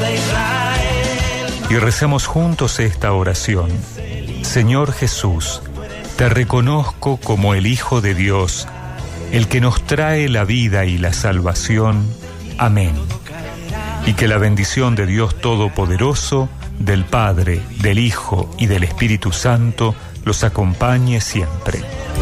de Israel. Y recemos juntos esta oración. Señor Jesús, te reconozco como el Hijo de Dios, el que nos trae la vida y la salvación. Amén. Y que la bendición de Dios Todopoderoso, del Padre, del Hijo y del Espíritu Santo los acompañe siempre.